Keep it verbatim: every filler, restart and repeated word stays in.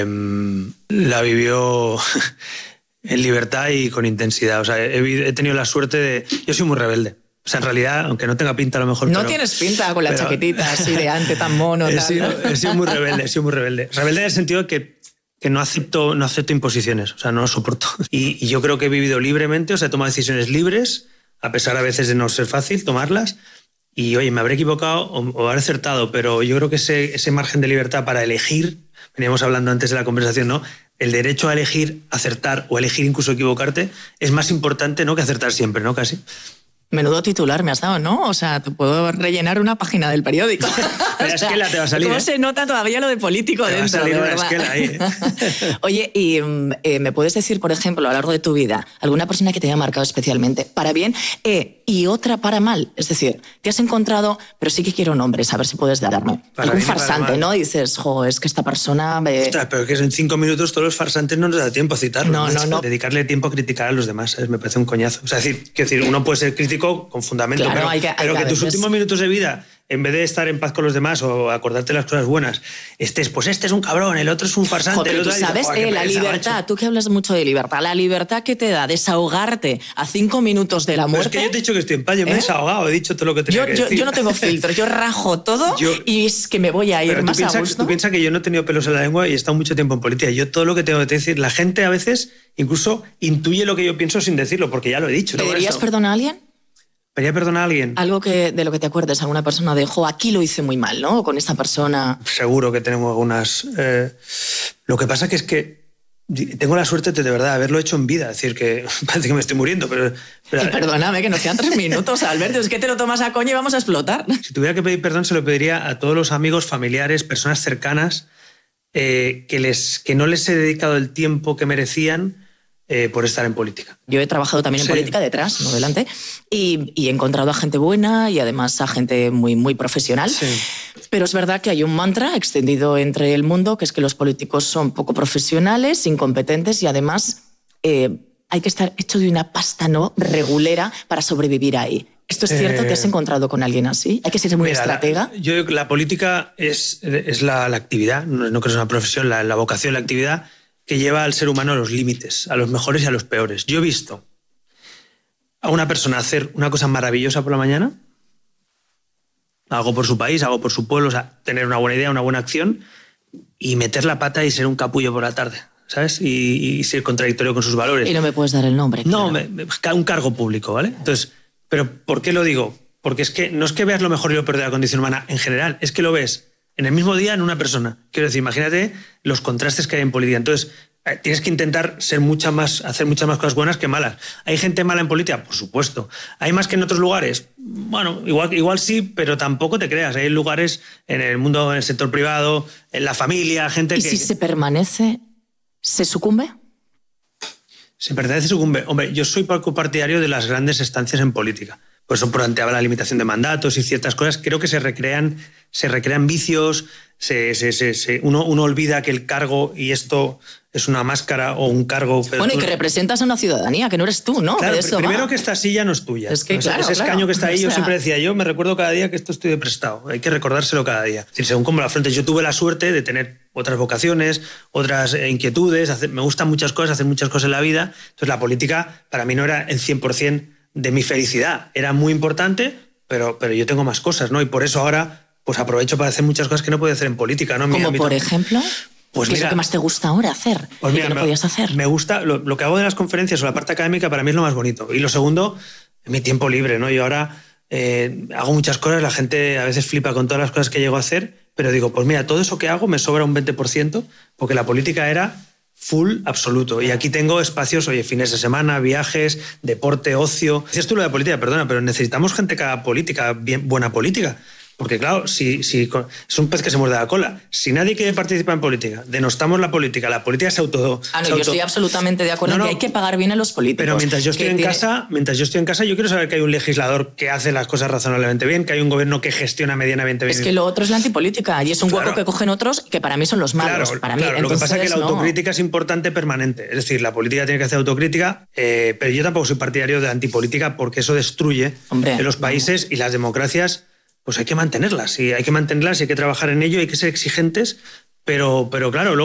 La vivió en libertad y con intensidad. O sea, he, he tenido la suerte de... Yo soy muy rebelde. O sea, en realidad, aunque no tenga pinta a lo mejor... No pero, tienes pinta con la pero, chaquetita así de ante tan mono. He, tal. sido, he sido muy rebelde, he sido muy rebelde. Rebelde en el sentido que, que no, acepto, no acepto imposiciones, o sea, no lo soporto. Y, y yo creo que he vivido libremente, o sea, he tomado decisiones libres, a pesar a veces de no ser fácil tomarlas. Y, oye, me habré equivocado o, o habré acertado, pero yo creo que ese, ese margen de libertad para elegir, veníamos hablando antes de la conversación, ¿no? El derecho a elegir, acertar o elegir incluso equivocarte es más importante, ¿no?, que acertar siempre, ¿no? Casi. Menudo titular me has dado, ¿no? O sea, te puedo rellenar una página del periódico. La esquela te va a salir. ¿Cómo ¿eh? se nota todavía lo de político te dentro? Va a salir de una verdad. esquela ahí. ¿eh? Oye, y eh, ¿me puedes decir, por ejemplo, a lo largo de tu vida, alguna persona que te haya marcado especialmente para bien eh, y otra para mal? Es decir, te has encontrado, pero sí que quiero nombres, a ver si puedes darme. Para Algún bien y para farsante, mal. ¿no? Dices, jo, es que esta persona... Me... Ostras, pero que en cinco minutos todos los farsantes no nos da tiempo a citarlos. No, no, no. Dedicarle tiempo a criticar a los demás, ¿sabes? Me parece un coñazo. O sea, es decir, quiero decir, uno puede ser crítico con fundamento, Claro, pero, hay que, hay pero que que tus veces... últimos minutos de vida, en vez de estar en paz con los demás o acordarte las cosas buenas, estés, pues este es un cabrón, el otro es un farsante. Joder, el otro tú dice, sabes, joder, eh, qué la pereza, libertad, macho. tú que hablas mucho de libertad, la libertad que te da desahogarte a cinco minutos de la Pero muerte... es que yo te he dicho que estoy en paz, yo me he ¿Eh? desahogado, he dicho todo lo que tenía Yo, que yo, decir. yo no tengo filtros, yo rajo todo yo, y es que me voy a ir pero más tú piensa, a gusto. Tú piensas que yo no he tenido pelos en la lengua y he estado mucho tiempo en política. Yo todo lo que tengo que decir, la gente a veces incluso intuye lo que yo pienso sin decirlo, porque ya lo he dicho. ¿no? ¿Pedirías perdón a alguien? ¿Pediría perdón a alguien? Algo que, de lo que te acuerdes, alguna persona dijo, aquí lo hice muy mal, ¿no? Con esta persona... Seguro que tenemos algunas... Eh, lo que pasa que es que tengo la suerte de, de verdad haberlo hecho en vida. Es decir, que parece que me estoy muriendo, pero... pero y perdóname, que nos quedan tres minutos, Alberto. Es que te lo tomas a coña y vamos a explotar. Si tuviera que pedir perdón, se lo pediría a todos los amigos, familiares, personas cercanas eh, que, les, que no les he dedicado el tiempo que merecían eh, por estar en política. Yo he trabajado también sí. en política detrás, no delante, y, y he encontrado a gente buena y además a gente muy, muy profesional. Sí. Pero es verdad que hay un mantra extendido entre el mundo, que es que los políticos son poco profesionales, incompetentes y además eh, hay que estar hecho de una pasta no regulera para sobrevivir ahí. ¿Esto es cierto? Eh, ¿Te has encontrado con alguien así? ¿Hay que ser muy mira, estratega? La, yo creo que la política es, es la, la actividad, no, no creo que es una profesión, la, la vocación, la actividad que lleva al ser humano a los límites, a los mejores y a los peores. Yo he visto a una persona hacer una cosa maravillosa por la mañana, algo por su país, algo por su pueblo, o sea, tener una buena idea, una buena acción, y meter la pata y ser un capullo por la tarde, ¿sabes? Y, y ser contradictorio con sus valores. Y no me puedes dar el nombre. No, claro. me, me, un cargo público, ¿vale? Entonces, ¿pero por qué lo digo? Porque es que no es que veas lo mejor y lo peor de la condición humana en general, es que lo ves en el mismo día en una persona. Quiero decir, imagínate los contrastes que hay en política. Entonces, eh, tienes que intentar ser mucha más, hacer muchas más cosas buenas que malas. ¿Hay gente mala en política? Por supuesto. ¿Hay más que en otros lugares? Bueno, igual, igual sí, pero tampoco te creas. Hay lugares en el mundo, en el sector privado, en la familia, gente ¿Y que... si se permanece, se sucumbe? Se pertenece, sucumbe. Hombre, yo soy poco partidario de las grandes estancias en política. Por eso planteaba la limitación de mandatos y ciertas cosas. Creo que se recrean, se recrean vicios, se, se, se, se, uno, uno olvida que el cargo y esto es una máscara o un cargo... Bueno, tú... y que representas a una ciudadanía, que no eres tú, ¿no? Claro, que eso primero va. que esta silla no es tuya. Es que, o sea, claro, ese escaño claro. que está ahí, O sea... yo siempre decía, yo me recuerdo cada día que esto estoy de prestado. Hay que recordárselo cada día. Es decir, según cómo la afrontes. Yo tuve la suerte de tener otras vocaciones, otras inquietudes, hacer, me gustan muchas cosas, hacer muchas cosas en la vida. Entonces la política para mí no era el cien por cien de mi felicidad. Era muy importante, pero, pero yo tengo más cosas, ¿no? Y por eso ahora pues aprovecho para hacer muchas cosas que no podía hacer en política, ¿no? En Como ámbito... por ejemplo... Pues ¿Qué mira, es lo que más te gusta ahora hacer? Pues mira, ¿Qué no me, podías hacer? Me gusta, lo, lo que hago de las conferencias o la parte académica para mí es lo más bonito. Y lo segundo, mi tiempo libre, ¿no? Yo ahora eh, hago muchas cosas, la gente a veces flipa con todas las cosas que llego a hacer, pero digo, pues mira, todo eso que hago me sobra un veinte por ciento porque la política era full absoluto. Y aquí tengo espacios, oye, fines de semana, viajes, deporte, ocio. Dices tú lo de la política, perdona, pero necesitamos gente que haga política, bien, buena política. Porque claro, si, si, es un pez que se muerde la cola. Si nadie quiere participar en política, denostamos la política, la política se auto... Ah, no, se yo auto... estoy absolutamente de acuerdo no, en no, que hay que pagar bien a los políticos. Pero mientras yo estoy en tiene... casa, mientras yo estoy en casa, yo quiero saber que hay un legislador que hace las cosas razonablemente bien, que hay un gobierno que gestiona medianamente bien. Es que lo otro es la antipolítica y es un claro. hueco que cogen otros que para mí son los malos. Claro, para mí. claro. Entonces, lo que pasa es que la autocrítica no. es importante permanente. Es decir, la política tiene que hacer autocrítica, eh, pero yo tampoco soy partidario de antipolítica porque eso destruye Hombre, en los países no. Y las democracias. Pues hay que mantenerlas, y hay que mantenerlas y hay que trabajar en ello, hay que ser exigentes, pero, pero claro, luego